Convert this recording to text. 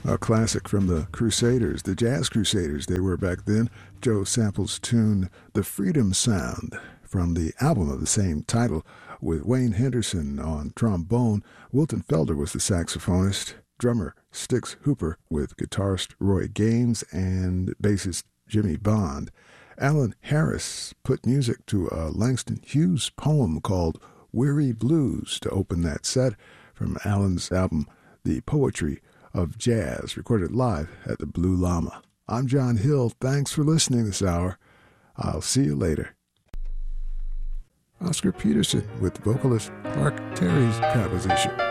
A classic from the Crusaders, the Jazz Crusaders they were back then. Joe Sample's tune, The Freedom Sound, from the album of the same title, with Wayne Henderson on trombone. Wilton Felder was the saxophonist, drummer Styx Hooper with guitarist Roy Gaines and bassist Jimmy Bond. Alan Harris put music to a Langston Hughes poem called Weary Blues to open that set from Alan's album The Poetry of Jazz, recorded live at the Blue Llama. I'm John Hill. Thanks for listening this hour. I'll see you later. Oscar Peterson with vocalist Clark Terry's composition.